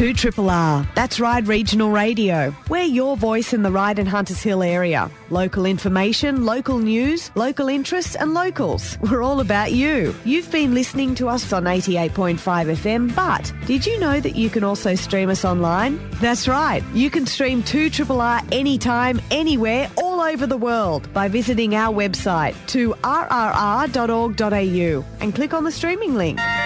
2RRR. That's Ryde Regional Radio. We're your voice in the Ryde and Hunters Hill area. Local information, local news, local interests and locals. We're all about you. You've been listening to us on 88.5 FM, but did you know that you can also stream us online? That's right. You can stream 2RRR anytime, anywhere, all over the world by visiting our website 2rrr.org.au and click on the streaming link.